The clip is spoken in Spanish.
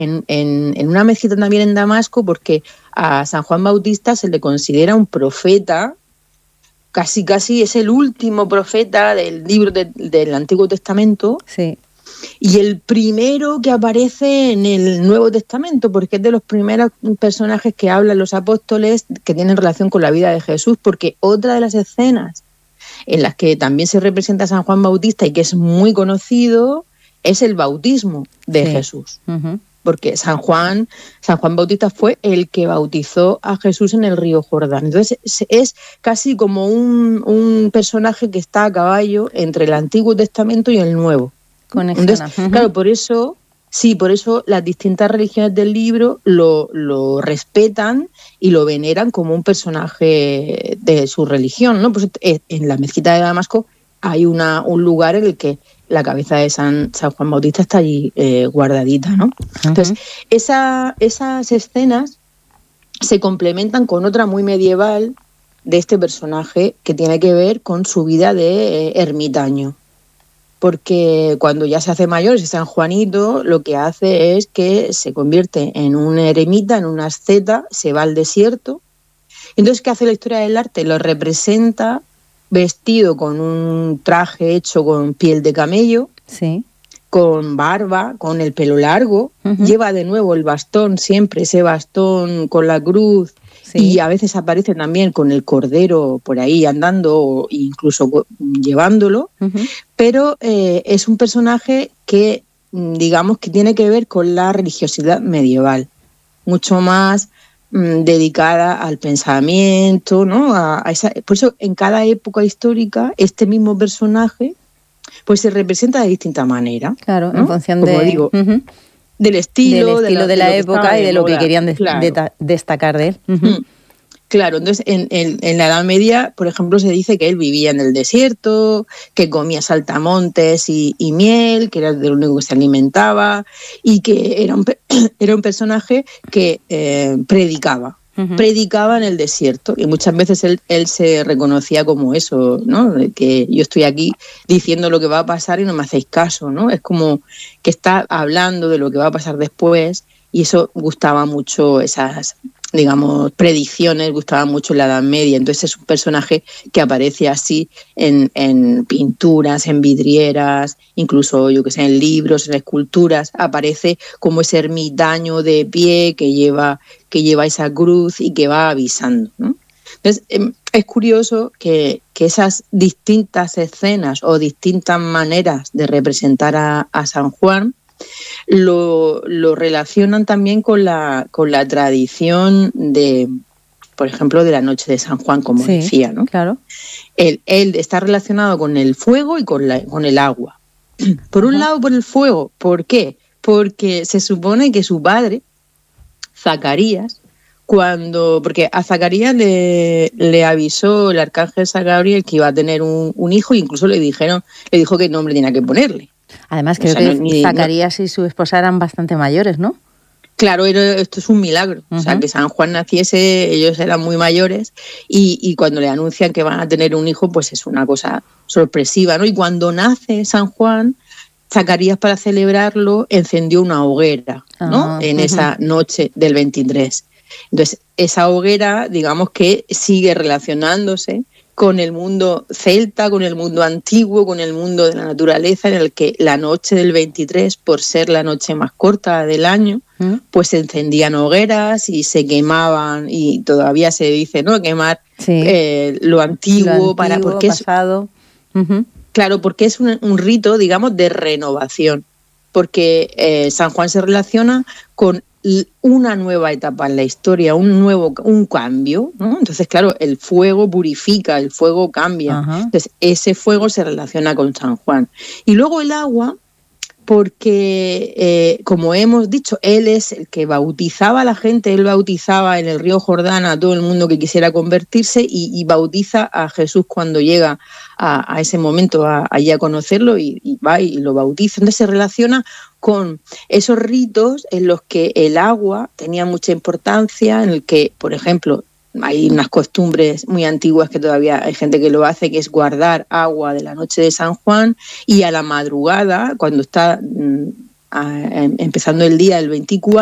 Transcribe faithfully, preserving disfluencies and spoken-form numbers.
en, en, en una mezquita también en Damasco, porque a San Juan Bautista se le considera un profeta, casi casi es el último profeta del libro de, del Antiguo Testamento. Sí. Y el primero que aparece en el Nuevo Testamento, porque es de los primeros personajes que hablan los apóstoles que tienen relación con la vida de Jesús, porque otra de las escenas en las que también se representa a San Juan Bautista y que es muy conocido es el bautismo de sí. Jesús. Uh-huh. Porque San Juan, San Juan Bautista fue el que bautizó a Jesús en el río Jordán. Entonces es casi como un, un personaje que está a caballo entre el Antiguo Testamento y el Nuevo. Entonces, uh-huh. claro, por eso, sí, por eso las distintas religiones del libro lo, lo respetan y lo veneran como un personaje de su religión, ¿no? Pues en la mezquita de Damasco hay una, un lugar en el que la cabeza de San, San Juan Bautista está allí eh, guardadita, ¿no? Uh-huh. Entonces, esa, esas escenas se complementan con otra muy medieval de este personaje que tiene que ver con su vida de eh, ermitaño. Porque cuando ya se hace mayor, ese San Juanito, lo que hace es que se convierte en un eremita, en una asceta, se va al desierto. Entonces, ¿qué hace la historia del arte? Lo representa vestido con un traje hecho con piel de camello, sí. con barba, con el pelo largo, uh-huh. lleva de nuevo el bastón, siempre ese bastón con la cruz, sí. y a veces aparece también con el cordero por ahí andando o incluso llevándolo, uh-huh. pero eh, es un personaje que, digamos, que tiene que ver con la religiosidad medieval, mucho más mmm, dedicada al pensamiento, ¿no? A, a esa, por eso en cada época histórica este mismo personaje pues se representa de distinta manera. Claro, ¿no? en función Como de... digo, Uh-huh. del estilo, del estilo de la, de la de época y de lo que querían de, claro. de, de, destacar de él. Uh-huh. Mm. Claro, entonces en, en, en la Edad Media, por ejemplo, se dice que él vivía en el desierto, que comía saltamontes y, y miel, que era de lo único que se alimentaba, y que era un, era un personaje que eh, predicaba. Uh-huh. Predicaba en el desierto y muchas veces él, él se reconocía como eso, ¿no? Que yo estoy aquí diciendo lo que va a pasar y no me hacéis caso, ¿no? Es como que está hablando de lo que va a pasar después y eso gustaba mucho, esas, digamos, predicciones, gustaba mucho en la Edad Media. Entonces es un personaje que aparece así en, en pinturas, en vidrieras, incluso, yo que sé, en libros, en esculturas, aparece como ese ermitaño de pie que lleva, que lleva esa cruz y que va avisando, ¿no? Entonces eh, es curioso que, que esas distintas escenas o distintas maneras de representar a, a San Juan Lo, lo relacionan también con la, con la tradición de, por ejemplo, de la noche de San Juan, como sí, decía, ¿no? Claro. Él, él está relacionado con el fuego y con, la, con el agua. Por un Ajá. lado, por el fuego. ¿Por qué? Porque se supone que su padre, Zacarías, cuando, porque a Zacarías le, le avisó el arcángel San Gabriel que iba a tener un, un hijo, e incluso le dijeron, le dijo qué nombre tenía que ponerle. Además, creo o sea, que no, ni, Zacarías no, y su esposa eran bastante mayores, ¿no? Claro, era, esto es un milagro. Uh-huh. O sea, que San Juan naciese, ellos eran muy mayores y, y cuando le anuncian que van a tener un hijo, pues es una cosa sorpresiva, ¿no? Y cuando nace San Juan, Zacarías, para celebrarlo, encendió una hoguera, ¿no? Uh-huh. En esa noche del veintitrés. Entonces, esa hoguera, digamos que sigue relacionándose con el mundo celta, con el mundo antiguo, con el mundo de la naturaleza, en el que la noche del veintitrés, por ser la noche más corta del año, ¿Mm? pues se encendían hogueras y se quemaban, y todavía se dice, ¿no?, quemar sí. eh, lo, antiguo, lo antiguo, para porque pasado. Es, uh-huh. Claro, porque es un, un rito, digamos, de renovación, porque eh, San Juan se relaciona con una nueva etapa en la historia, un nuevo un cambio, ¿no? Entonces, claro, el fuego purifica, el fuego cambia. Ajá. Entonces, ese fuego se relaciona con San Juan. Y luego el agua, porque, eh, como hemos dicho, él es el que bautizaba a la gente, él bautizaba en el río Jordán a todo el mundo que quisiera convertirse y, y bautiza a Jesús cuando llega a, a ese momento a, allí a conocerlo y, y va y lo bautiza. Entonces se relaciona con esos ritos en los que el agua tenía mucha importancia, en el que, por ejemplo, hay unas costumbres muy antiguas que todavía hay gente que lo hace, que es guardar agua de la noche de San Juan y a la madrugada, cuando está a, empezando el día el veinticuatro,